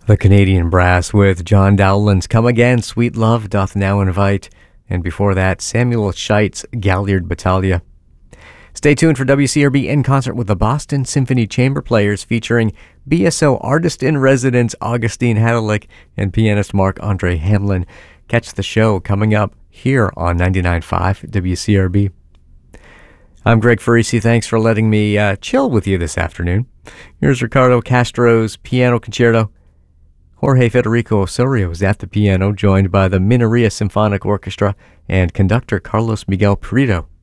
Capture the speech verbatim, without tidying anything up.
The Canadian Brass with John Dowland's Come Again, Sweet Love Doth Now Invite, and before that, Samuel Scheit's Galliard Battaglia. Stay tuned for W C R B in concert with the Boston Symphony Chamber Players featuring B S O Artist-in-Residence Augustine Hadalick and pianist Marc-Andre Hamlin. Catch the show coming up here on ninety-nine point five W C R B. I'm Greg Farisi. Thanks for letting me uh, chill with you this afternoon. Here's Ricardo Castro's Piano Concerto. Jorge Federico Osorio is at the piano, joined by the Mineria Symphonic Orchestra and conductor Carlos Miguel Prieto.